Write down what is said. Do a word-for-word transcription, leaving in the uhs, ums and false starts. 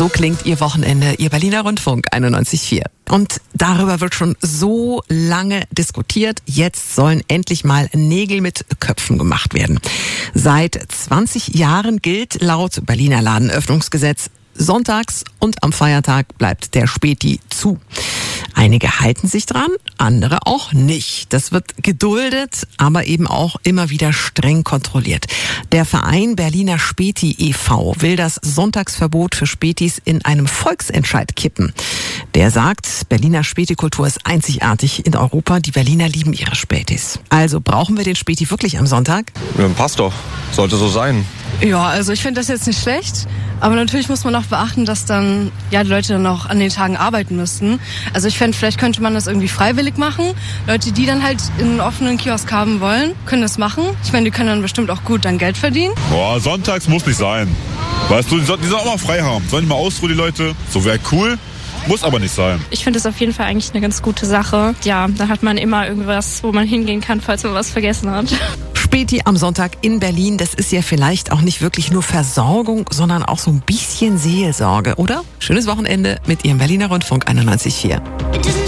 So klingt Ihr Wochenende, Ihr Berliner Rundfunk einundneunzig Komma vier. Und darüber wird schon so lange diskutiert. Jetzt sollen endlich mal Nägel mit Köpfen gemacht werden. Seit zwanzig Jahren gilt laut Berliner Ladenöffnungsgesetz, sonntags und am Feiertag bleibt der Späti zu. Einige halten sich dran, andere auch nicht. Das wird geduldet, aber eben auch immer wieder streng kontrolliert. Der Verein Berliner Späti e V will das Sonntagsverbot für Spätis in einem Volksentscheid kippen. Der sagt, Berliner Spätikultur ist einzigartig in Europa. Die Berliner lieben ihre Spätis. Also brauchen wir den Späti wirklich am Sonntag? Ja, passt doch. Sollte so sein. Ja, also ich finde das jetzt nicht schlecht, aber natürlich muss man auch beachten, dass dann ja die Leute dann auch an den Tagen arbeiten müssten. Also ich fände, vielleicht könnte man das irgendwie freiwillig machen. Leute, die dann halt in einen offenen Kiosk haben wollen, können das machen. Ich meine, die können dann bestimmt auch gut dann Geld verdienen. Boah, sonntags muss nicht sein. Weißt du, die sollten, die sollen auch mal frei haben. Sollen die mal ausruhen, die Leute? So wäre cool. Muss aber nicht sein. Ich finde es auf jeden Fall eigentlich eine ganz gute Sache. Ja, da hat man immer irgendwas, wo man hingehen kann, falls man was vergessen hat. Späti am Sonntag in Berlin, das ist ja vielleicht auch nicht wirklich nur Versorgung, sondern auch so ein bisschen Seelsorge, oder? Schönes Wochenende mit Ihrem Berliner Rundfunk einundneunzig Komma vier.